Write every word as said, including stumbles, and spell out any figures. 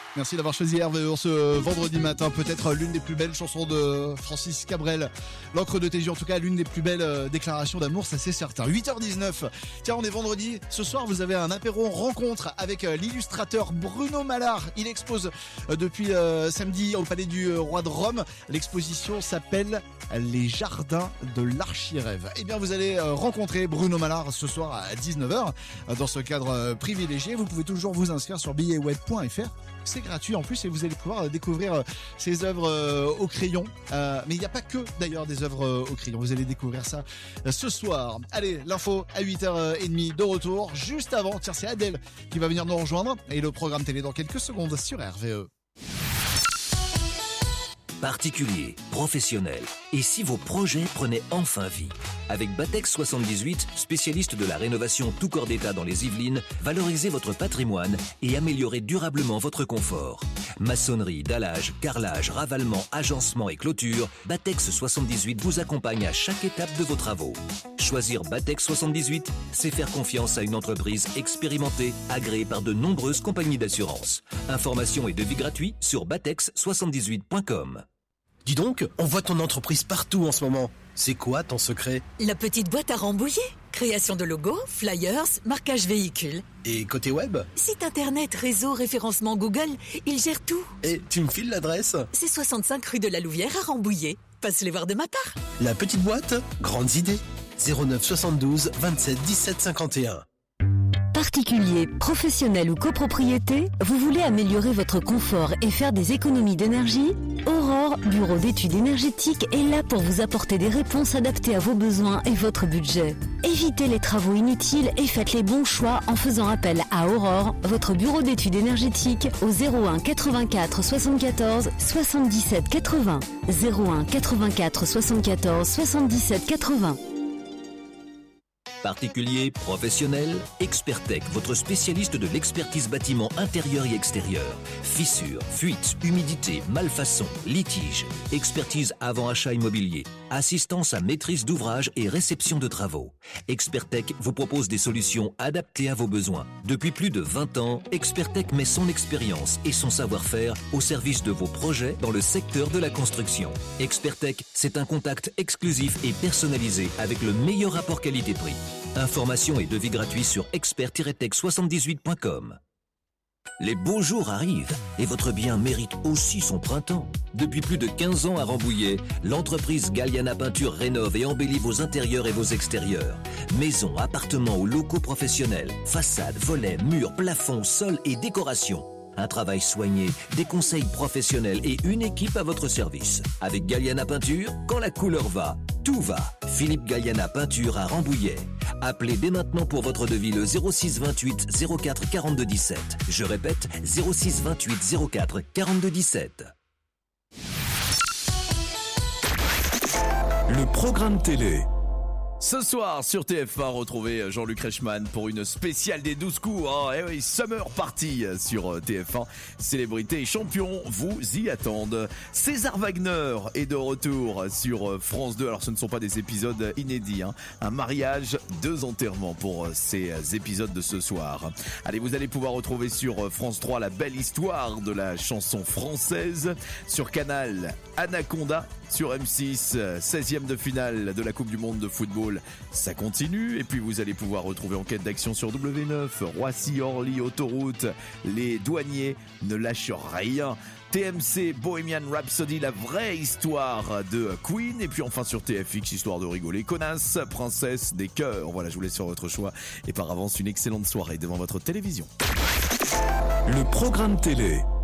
Merci d'avoir choisi R V E ce vendredi matin. Peut-être l'une des plus belles chansons de Francis Cabrel. L'encre de T J, en tout cas, l'une des plus belles déclarations d'amour, ça c'est certain. huit heures dix-neuf. Tiens, on est vendredi. Ce soir, vous avez un apéro rencontre avec l'illustrateur Bruno Malard. Il expose depuis euh, samedi au Palais du Roi de Rome. L'exposition s'appelle Les Jardins de l'Archirêve. Eh bien, vous allez rencontrer Bruno Malard ce soir à dix-neuf heures. Dans ce cadre privilégié, vous pouvez toujours vous inscrire sur billet web point f r. C'est gratuit en plus et vous allez pouvoir découvrir ses œuvres au crayon. Euh, mais il n'y a pas que d'ailleurs des œuvres au crayon. Vous allez découvrir ça ce soir. Allez, l'info à huit heures trente de retour. Juste avant, tiens, c'est Adèle qui va venir nous rejoindre. Et le programme télé dans quelques secondes sur R V E. Particuliers, professionnels, et si vos projets prenaient enfin vie? Avec Batex soixante-dix-huit, spécialiste de la rénovation tout corps d'état dans les Yvelines, valorisez votre patrimoine et améliorez durablement votre confort. Maçonnerie, dallage, carrelage, ravalement, agencement et clôture, Batex soixante-dix-huit vous accompagne à chaque étape de vos travaux. Choisir Batex soixante-dix-huit, c'est faire confiance à une entreprise expérimentée, agréée par de nombreuses compagnies d'assurance. Informations et devis gratuits sur batex soixante-dix-huit point com. Dis donc, on voit ton entreprise partout en ce moment. C'est quoi ton secret? La petite boîte à Rambouillet. Création de logos, flyers, marquage véhicule. Et côté web? Site internet, réseau, référencement Google, il gère tout. Et tu me files l'adresse? C'est soixante-cinq rue de la Louvière à Rambouillet. Passe les voir de ma part. La petite boîte, grandes idées. zéro neuf soixante-douze vingt-sept dix-sept cinquante et un. Particulier, professionnel ou copropriété, vous voulez améliorer votre confort et faire des économies d'énergie? Aurore, bureau d'études énergétiques, est là pour vous apporter des réponses adaptées à vos besoins et votre budget. Évitez les travaux inutiles et faites les bons choix en faisant appel à Aurore, votre bureau d'études énergétiques, au zéro un quatre-vingt-quatre soixante-quatorze soixante-dix-sept quatre-vingts. zéro un quatre-vingt-quatre soixante-quatorze soixante-dix-sept quatre-vingts. Particuliers, professionnels, Expertec, votre spécialiste de l'expertise bâtiment intérieur et extérieur. Fissures, fuites, humidité, malfaçons, litiges. Expertise avant achat immobilier. Assistance à maîtrise d'ouvrage et réception de travaux. Expertec vous propose des solutions adaptées à vos besoins. Depuis plus de vingt ans, Expertec met son expérience et son savoir-faire au service de vos projets dans le secteur de la construction. Expertec, c'est un contact exclusif et personnalisé avec le meilleur rapport qualité-prix. Informations et devis gratuits sur expert tiret tech soixante-dix-huit point com. Les beaux jours arrivent et votre bien mérite aussi son printemps. Depuis plus de quinze ans à Rambouillet, l'entreprise Galliana Peinture rénove et embellit vos intérieurs et vos extérieurs. Maisons, appartements ou locaux professionnels, façades, volets, murs, plafonds, sols et décorations. Un travail soigné, des conseils professionnels et une équipe à votre service. Avec Galliana Peinture, quand la couleur va, tout va. Philippe Galliana Peinture à Rambouillet. Appelez dès maintenant pour votre devis le zéro six vingt-huit zéro quatre quarante-deux dix-sept. Je répète, zéro six vingt-huit zéro quatre quarante-deux dix-sept. Le programme télé. Ce soir sur T F un, retrouvez Jean-Luc Reichmann pour une spéciale des douze coups. Hein. Eh oui, Summer Party sur T F un. Célébrités et champions vous y attendent. César Wagner est de retour sur France deux. Alors ce ne sont pas des épisodes inédits. Hein. Un mariage, deux enterrements pour ces épisodes de ce soir. Allez, vous allez pouvoir retrouver sur France trois la belle histoire de la chanson française. Sur Canal, Anaconda. Sur M six, seizième de finale de la Coupe du Monde de football, ça continue. Et puis vous allez pouvoir retrouver Enquête d'action sur W neuf, Roissy, Orly, Autoroute, les douaniers ne lâchent rien. T M C, Bohemian Rhapsody, la vraie histoire de Queen. Et puis enfin sur T F X, histoire de rigoler, Connasse, princesse des cœurs. Voilà, je vous laisse sur votre choix. Et par avance, une excellente soirée devant votre télévision. Le programme télé.